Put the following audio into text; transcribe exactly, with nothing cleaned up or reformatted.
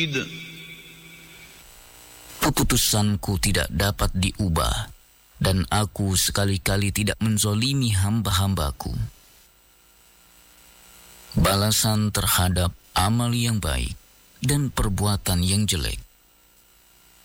Keputusanku tidak dapat diubah, dan aku sekali-kali tidak menzolimi hamba-hambaku. Balasan terhadap amal yang baik dan perbuatan yang jelek